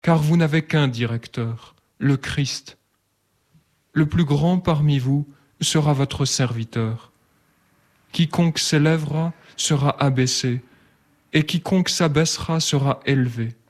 car vous n'avez qu'un directeur, le Christ. Le plus grand parmi vous sera votre serviteur. Quiconque s'élèvera sera abaissé, et quiconque s'abaissera sera élevé.